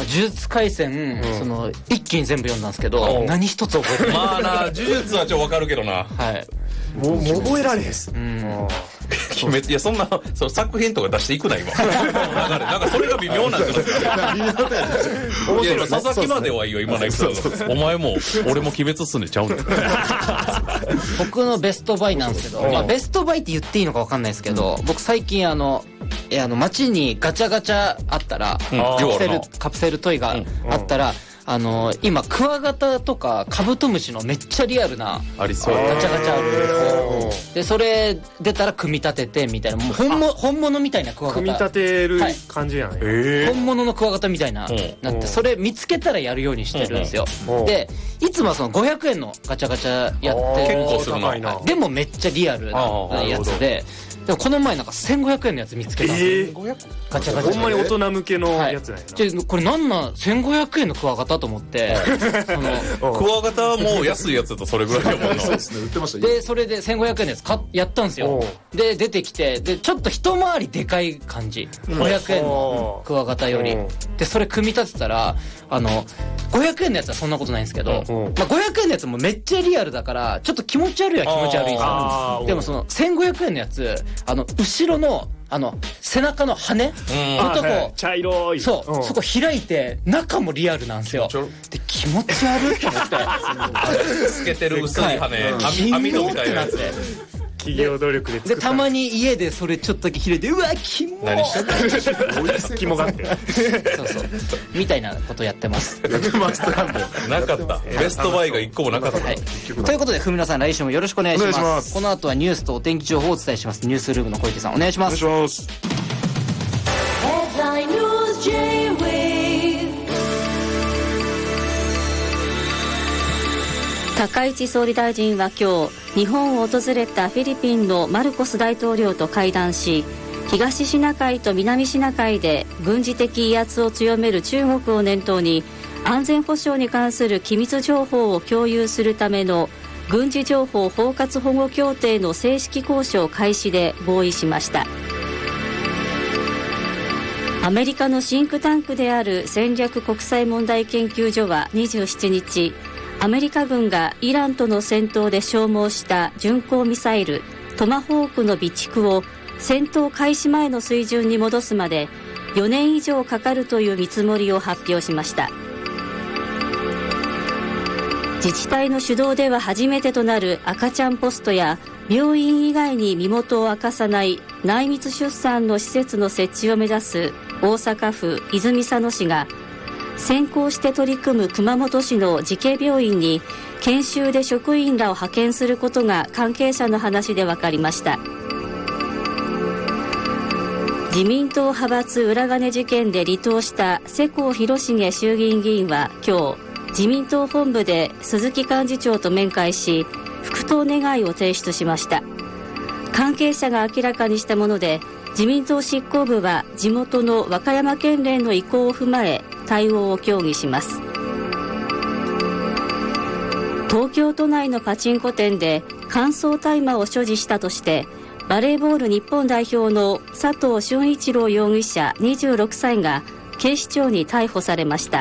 呪術廻戦、その一気に全部読んだんですけど、何一つ覚えてない。 まあな、呪術は分かるけどな。 はい。 もう覚えられへんっす。 鬼滅、いや、そんな、その作品とか出していくな、今。なんかそれが微妙なんですよ。いや、佐々木まではいいよ、今のエピソード。お前も、俺も鬼滅っすね、ちゃうの。 僕のベストバイなんですけど、まあ、ベストバイって言っていいのか分かんないですけど、僕最近街にガチャガチャあったら、カプセルトイがあったら、今クワガタとかカブトムシのめっちゃリアルなガチャガチャあるんですよ。でそれ出たら組み立ててみたいな、もう本物みたいなクワガタ組み立てる感じやね、 本物のクワガタみたいななって、それ見つけたらやるようにしてるんですよ。でいつもはその500円のガチャガチャやってる、 結構するな。 でもめっちゃリアルなやつで、でもこの前なんか1500円のやつ見つけたんですよ。ガチャガチャ。 ほんまに大人向けのやつなんやな。 これなんなん1500円のクワガタと思って、 クワガタはもう安いやつだとそれぐらいやもんな。 そうですね、売ってました。 でそれで1500円のやつやったんですよ。で出てきて、でちょっと一回りでかい感じ、500円のクワガタより。でそれ組み立てたら500円のやつはそんなことないんですけど、まあ、500円のやつもめっちゃリアルだからちょっと気持ち悪いは気持ち悪いんですよ。でもその1500円のやつ、後ろの背中の羽のとこ、 茶色い、 そこ開いて中もリアルなんですよ。で気持ち悪いと思って透けてる薄い羽、網戸みたいなやつで企業努力で作った。 でたまに家でそれちょっとだけ開いて、うわキモ何してんの肝があってそうみたいなことやってますなかった。ベストバイが1個もなかった、 ということで文野さん、来週もよろしくお願いします。この後はニュースとお天気情報をお伝えします。ニュースルームの小池さん、お願いします。 お願いします。 高市総理大臣は今日、日本を訪れたフィリピンのマルコス大統領と会談し、東シナ海と南シナ海で軍事的威圧を強める中国を念頭に、安全保障に関する機密情報を共有するための軍事情報包括保護協定の正式交渉開始で合意しました。アメリカのシンクタンクである戦略国際問題研究所は27日、アメリカ軍がイランとの戦闘で消耗した巡航ミサイルトマホークの備蓄を戦闘開始前の水準に戻すまで4年以上かかるという見積もりを発表しました。自治体の主導では初めてとなる赤ちゃんポストや、病院以外に身元を明かさない内密出産の施設の設置を目指す大阪府泉佐野市が、先行して取り組む熊本市の慈恵病院に研修で職員らを派遣することが関係者の話で分かりました。自民党派閥裏金事件で離党した世耕弘成衆議院議員は今日、自民党本部で鈴木幹事長と面会し、復党願いを提出しました。関係者が明らかにしたもので、自民党執行部は地元の和歌山県連の意向を踏まえ対応を協議します。東京都内のパチンコ店で乾燥大麻を所持したとしてバレーボール日本代表の佐藤俊一郎容疑者26歳が警視庁に逮捕されました。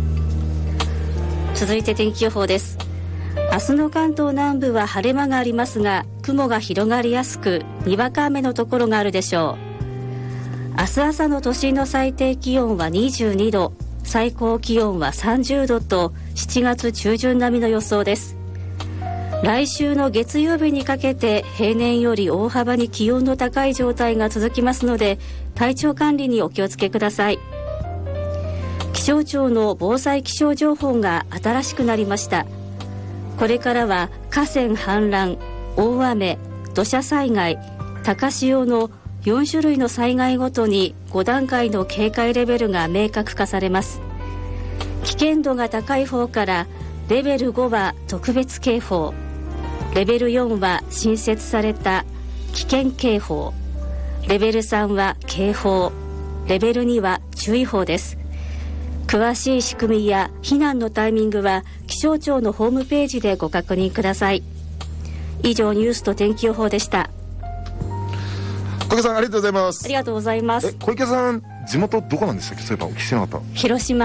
続いて天気予報です。明日の関東南部は晴れ間がありますが、雲が広がりやすくにわか雨のところがあるでしょう。明日朝の都心の最低気温は22度、最高気温は30度と7月中旬並みの予想です。来週の月曜日にかけて平年より大幅に気温の高い状態が続きますので、体調管理にお気をつけください。気象庁の防災気象情報が新しくなりました。これからは河川氾濫、大雨、土砂災害、高潮の4種類の災害ごとに5段階の警戒レベルが明確化されます。危険度が高い方からレベル5は特別警報、レベル4は新設された危険警報、レベル3は警報、レベル2は注意報です。詳しい仕組みや避難のタイミングは気象庁のホームページでご確認ください。以上、ニュースと天気予報でした。 小池さん、ありがとうございます。 ありがとうございます。 小池さん、地元どこなんでしたっけ？そういえばお聞きしなかった。 広島